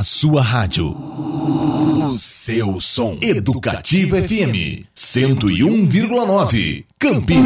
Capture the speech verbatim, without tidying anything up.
A sua rádio. O seu som. Educativa F M. cento e um vírgula nove. Campinas.